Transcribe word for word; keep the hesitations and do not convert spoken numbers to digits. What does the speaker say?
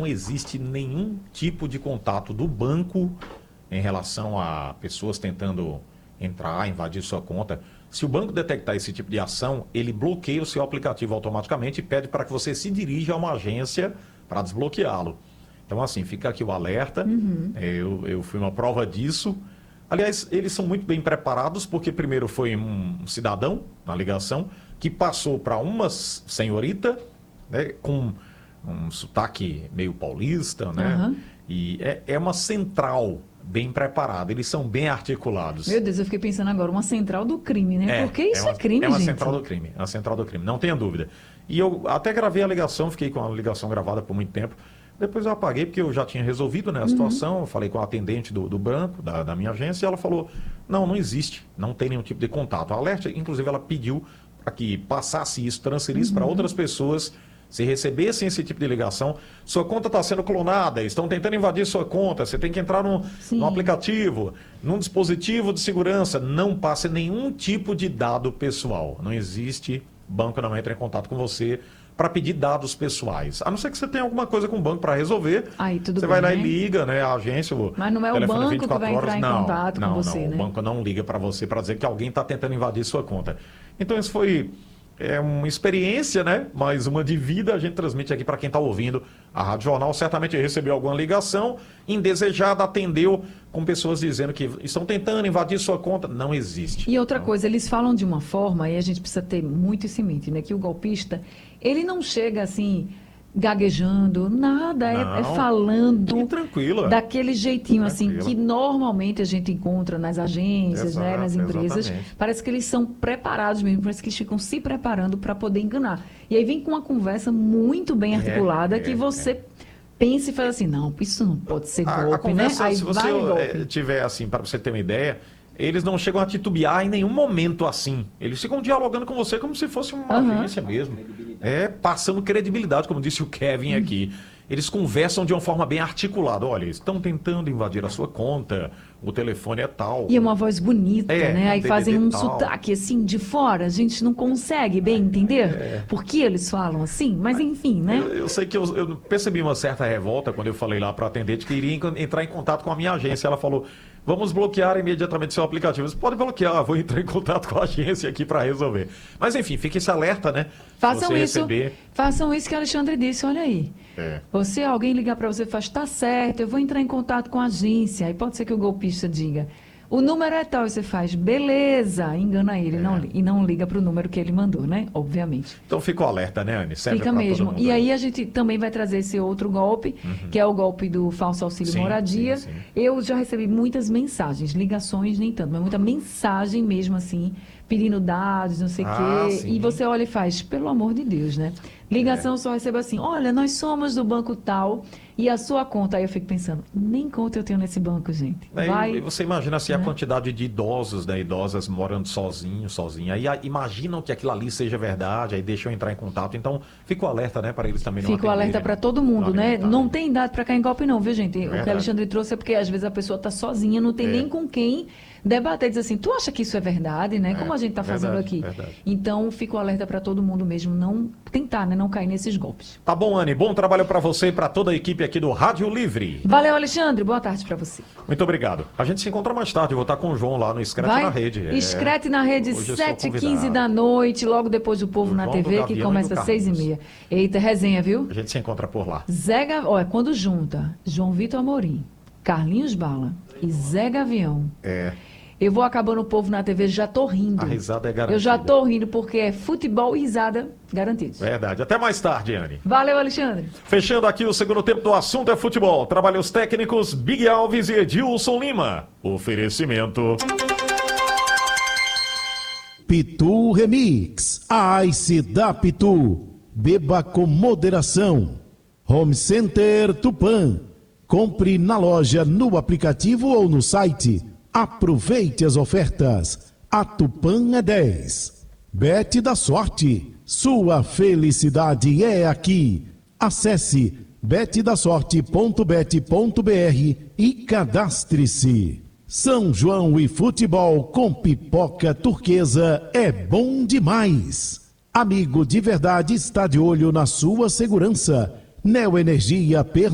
não existe nenhum tipo de contato do banco em relação a pessoas tentando entrar, invadir sua conta. Se o banco detectar esse tipo de ação, ele bloqueia o seu aplicativo automaticamente e pede para que você se dirija a uma agência para desbloqueá-lo. Então, assim, fica aqui o alerta. Uhum. Eu, eu fui uma prova disso. Aliás, eles são muito bem preparados, porque primeiro foi um cidadão na ligação que passou para uma senhorita, né, com um sotaque meio paulista, né? Uhum. E é, é uma central bem preparada, eles são bem articulados. Meu Deus, eu fiquei pensando agora, uma central do crime, né? É, Porque isso é, uma, é crime, é uma gente. central do crime, é uma central do crime, não tenha dúvida. E eu até gravei a ligação, fiquei com a ligação gravada por muito tempo. Depois eu apaguei, porque eu já tinha resolvido, né, a situação. Uhum. Falei com a atendente do, do banco, da, da minha agência, e ela falou, não, não existe, não tem nenhum tipo de contato. A alerta, inclusive, ela pediu para que passasse isso, transferisse uhum. para outras pessoas. Se recebessem esse tipo de ligação, sua conta está sendo clonada, estão tentando invadir sua conta, você tem que entrar num, num aplicativo, num dispositivo de segurança, não passe nenhum tipo de dado pessoal. Não existe, banco não entra em contato com você para pedir dados pessoais. A não ser que você tenha alguma coisa com o banco para resolver. Aí, tudo você bem, vai lá né? e liga, né, a agência, o Mas não é o banco que vai entrar em não, contato não, com você, não, né? O banco não liga para você para dizer que alguém está tentando invadir sua conta. Então, isso foi... É uma experiência, né? Mais uma de vida, a gente transmite aqui para quem está ouvindo. A Rádio Jornal certamente recebeu alguma ligação indesejada, atendeu com pessoas dizendo que estão tentando invadir sua conta. Não existe. E outra não. coisa, eles falam de uma forma, e a gente precisa ter muito isso em mente, né? Que o golpista, ele não chega assim... gaguejando, nada, não, é, é falando e tranquilo, daquele jeitinho tranquilo. assim, que normalmente a gente encontra nas agências, Exato, né, nas empresas. exatamente. Parece que eles são preparados mesmo, parece que eles ficam se preparando para poder enganar. E aí vem com uma conversa muito bem articulada, é, que você é. pensa e faz assim, não, isso não pode ser golpe, a, a conversa, né? Aí se você vai golpe. tiver assim, para você ter uma ideia, eles não chegam a titubear em nenhum momento assim. Eles ficam dialogando com você como se fosse uma uhum. agência mesmo. É, passando credibilidade, como disse o Kevin uhum. aqui. Eles conversam de uma forma bem articulada. Olha, estão tentando invadir a sua conta, o telefone é tal. E é uma voz bonita, é, né? Aí fazem um tal. sotaque assim de fora, a gente não consegue bem entender é. por que eles falam assim, mas enfim, né? Eu, eu sei que eu, eu percebi uma certa revolta quando eu falei lá para a atendente que iria entrar em contato com a minha agência. Ela falou, vamos bloquear imediatamente seu aplicativo. Você pode bloquear, vou entrar em contato com a agência aqui para resolver. Mas enfim, fique esse alerta, né? Façam você isso, receber... façam isso que o Alexandre disse, olha aí. É. Você, alguém ligar para você e faz, tá certo, eu vou entrar em contato com a agência. Aí pode ser que o golpista diga, o número é tal, e você faz, beleza, engana ele, é. não, e não liga para o número que ele mandou, né? Obviamente. Então fica o alerta, né, Anny? Serve fica mesmo. E aí. aí a gente também vai trazer esse outro golpe, uhum. que é o golpe do falso auxílio sim, moradia. sim, sim. Eu já recebi muitas mensagens, ligações nem tanto, mas muita mensagem mesmo assim, pedindo dados, não sei o ah, quê. Sim. E você olha e faz, pelo amor de Deus, né? Ligação é. só recebo assim, olha, nós somos do banco tal e a sua conta. Aí eu fico pensando, nem conta eu tenho nesse banco, gente. Vai, e você imagina assim, né? A quantidade de idosos, né, idosas morando sozinhos, sozinhos. Aí a, imaginam que aquilo ali seja verdade, aí deixam entrar em contato. Então, fica o alerta, né, para eles também não Fica o alerta para todo mundo, não né? Não tem dado para cair em golpe não, viu, gente? Verdade. O que o Alexandre trouxe é porque às vezes a pessoa está sozinha, não tem é. nem com quem debater, diz assim, tu acha que isso é verdade, né? Como é, a gente está fazendo verdade, aqui. Verdade. Então, fica o alerta para todo mundo mesmo, não tentar, né? Não cair nesses golpes. Tá bom, Anny. Bom trabalho para você e para toda a equipe aqui do Rádio Livre. Valeu, Alexandre. Boa tarde para você. Muito obrigado. A gente se encontra mais tarde. Eu vou estar com o João lá no Escrete Vai? na Rede. É. Escrete na Rede, sete e quinze da noite, logo depois do Povo o na João T V, que começa às seis e meia. Eita, resenha, viu? A gente se encontra por lá. Zé Gavião, olha, quando junta João Vitor Amorim, Carlinhos Bala e Zé Gavião... É... Eu vou acabando o Povo na T V, já tô rindo. A risada é garantida. Eu já tô rindo porque é futebol e risada garantidos. Verdade. Até mais tarde, Anny. Valeu, Alexandre. Fechando aqui o segundo tempo do Assunto é Futebol. Trabalhos técnicos Big Alves e Edilson Lima. Oferecimento... Pitu Remix. Ice da Pitu. Beba com moderação. Home Center Tupã. Compre na loja, no aplicativo ou no site. Aproveite as ofertas. A Tupã é dez. Bet da Sorte. Sua felicidade é aqui. Acesse bet da sorte ponto bet ponto br e cadastre-se. São João e futebol com pipoca turquesa é bom demais. Amigo de verdade está de olho na sua segurança. Neo Energia per